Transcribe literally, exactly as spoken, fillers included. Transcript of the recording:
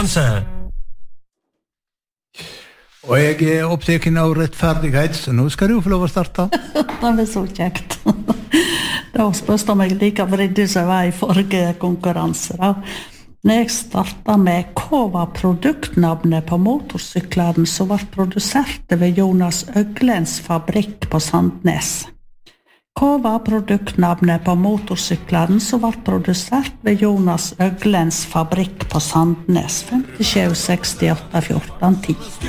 konkurranse. Og jeg er opptaken av rettferdighet, så nå skal du få lov å starte. Det er så kjekt. Da spørste meg like vridd som jeg var i forrige konkurranse. Da. Når jeg startet med hva var produktnavnet på motorsykleren som var produsert ved Jonas Øglens fabrikk på Sandnes? Hva var produktnavnet på motorsykleren som var produsert ved Jonas Øglens fabrikk på Sandnes? fem sju seks åtte fjorten ti